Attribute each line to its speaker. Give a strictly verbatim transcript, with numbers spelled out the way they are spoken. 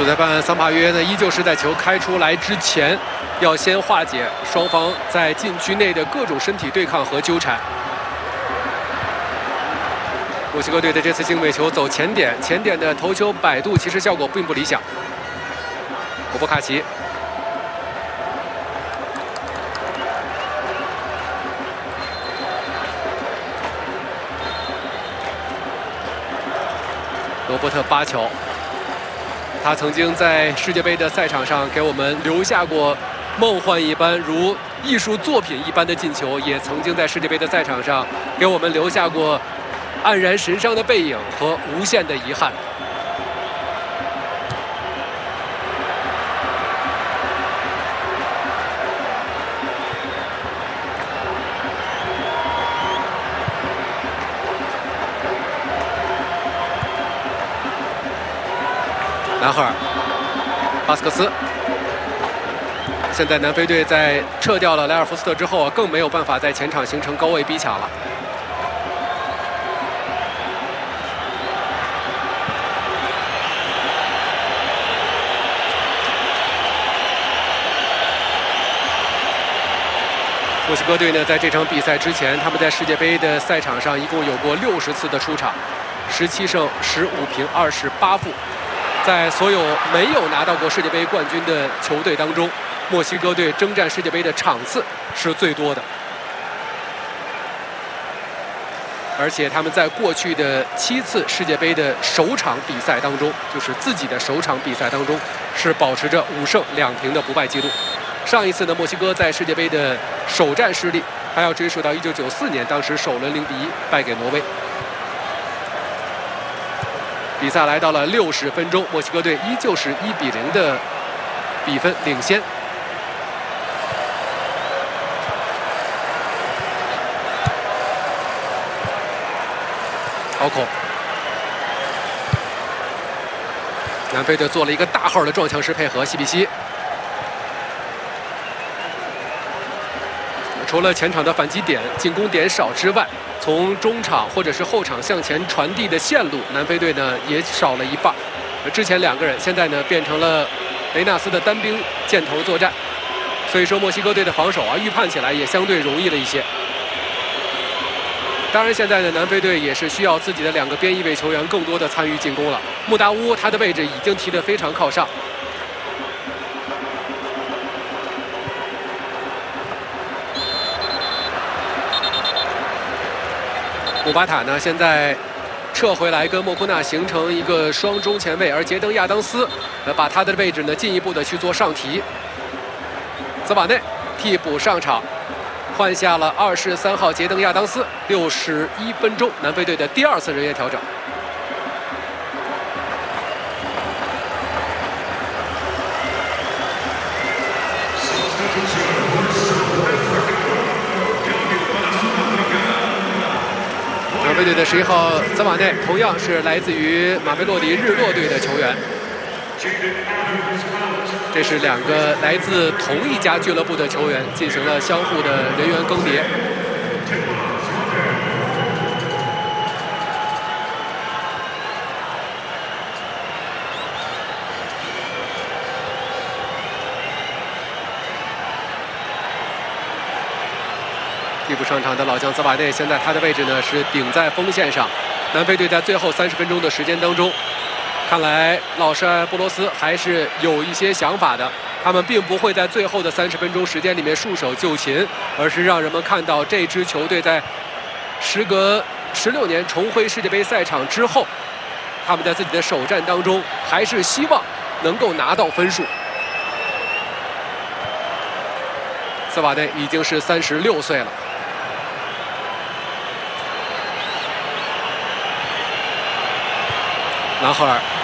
Speaker 1: 主裁判桑帕约呢，依旧是在球开出来之前，要先化解双方在禁区内的各种身体对抗和纠缠。墨西哥队的这次精美球走前点，前点的头球摆渡其实效果并不理想。博博卡奇，罗伯特巴乔。 他曾经在世界杯的赛场上给我们留下过梦幻一般、如艺术作品一般的进球，也曾经在世界杯的赛场上给我们留下过黯然神伤的背影和无限的遗憾。南赫尔、巴斯克斯。现在南非队在撤掉了莱尔福斯特之后啊，更没有办法在前场形成高位逼抢了。墨西哥队呢，在这场比赛之前，他们在世界杯的赛场上一共有过六十次的出场，十七胜十五平二十八负。 在所有没有拿到过世界杯冠军的球队当中，墨西哥队征战世界杯的场次是最多的，而且他们在过去的七次世界杯的首场比赛当中，就是自己的首场比赛当中，是保持着五胜两平的不败记录。上一次呢，墨西哥在世界杯的首战失利，还要追溯到一九九四年，当时首轮零比一败给挪威。 比赛来到了六十分钟，墨西哥队依旧是一比零的比分领先。好口，南非队做了一个大号的撞墙式配合，西比西。除了前场的反击点、进攻点少之外， 从中场或者是后场向前传递的线路，南非队呢也少了一半。之前两个人，现在呢变成了雷纳斯的单兵箭头作战，所以说墨西哥队的防守啊预判起来也相对容易了一些。当然，现在的南非队也是需要自己的两个边翼位球员更多的参与进攻了。穆达乌他的位置已经踢得非常靠上。 姆巴塔呢，现在撤回来跟莫库纳形成一个双中前卫，而杰登亚当斯呃把他的位置呢进一步的去做上提。泽瓦内替补上场，换下了二十三号杰登亚当斯。六十一分钟，南非队的第二次人员调整。 南非队的十一号泽瓦内同样是来自于马梅洛迪日落队的球员，这是两个来自同一家俱乐部的球员进行了相互的人员更迭。替补上场的老将泽瓦内，现在他的位置呢是顶在锋线上。南非队在最后三十分钟的时间当中，看来老帅布罗斯还是有一些想法的。他们并不会在最后的三十分钟时间里面束手就擒，而是让人们看到这支球队在时隔十六年重回世界杯赛场之后，他们在自己的首战当中还是希望能够拿到分数。泽瓦内已经是三十六岁了。 兰赫尔